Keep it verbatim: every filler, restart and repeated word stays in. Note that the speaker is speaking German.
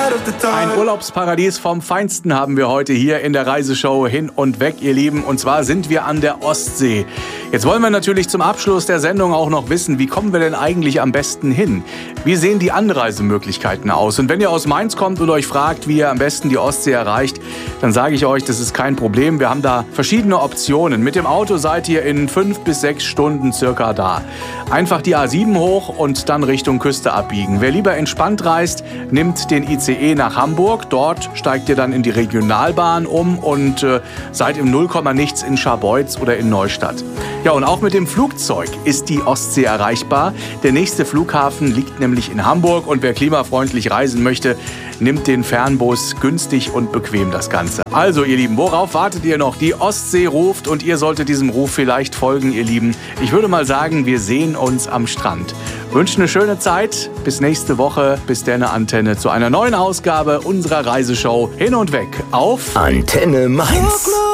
Ein Urlaubsparadies vom Feinsten haben wir heute hier in der Reiseshow Hin und Weg, ihr Lieben. Und zwar sind wir an der Ostsee. Jetzt wollen wir natürlich zum Abschluss der Sendung auch noch wissen, wie kommen wir denn eigentlich am besten hin? Wie sehen die Anreisemöglichkeiten aus? Und wenn ihr aus Mainz kommt und euch fragt, wie ihr am besten die Ostsee erreicht, dann sage ich euch, das ist kein Problem. Wir haben da verschiedene Optionen. Mit dem Auto seid ihr in fünf bis sechs Stunden circa da. Einfach die A sieben hoch und dann Richtung Küste abbiegen. Wer lieber entspannt reist, nimmt den I C E nach Hamburg. Dort steigt ihr dann in die Regionalbahn um und äh, seid im Nullkomma nichts in Scharbeutz oder in Neustadt. Ja, und auch mit dem Flugzeug ist die Ostsee erreichbar. Der nächste Flughafen liegt nämlich in Hamburg und wer klimafreundlich reisen möchte, nimmt den Fernbus, günstig und bequem das Ganze. Also, ihr Lieben, worauf wartet ihr noch? Die Ostsee ruft und ihr solltet diesem Ruf vielleicht folgen, ihr Lieben. Ich würde mal sagen, wir sehen uns am Strand. Wünsche eine schöne Zeit. Bis nächste Woche. Bis dann, Antenne, zu einer neuen Ausgabe unserer Reiseshow Hin und Weg auf Antenne Mainz.